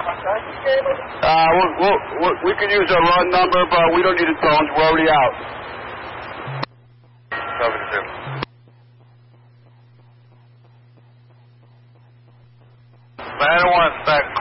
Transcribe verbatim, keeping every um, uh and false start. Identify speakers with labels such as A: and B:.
A: Uh, we'll, we'll, we'll, we can use a run number, but we don't need the tones. We're already out. seventy-two. Man, I want that